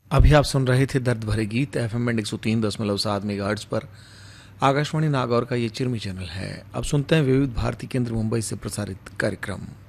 अभी आप सुन रहे थे दर्द भरे गीत एफएम बैंड 103.7 मेगाहर्ट्ज पर। आकाशवाणी नागौर का ये चिरमी चैनल है। अब सुनते हैं विविध भारती केंद्र मुंबई से प्रसारित कार्यक्रम।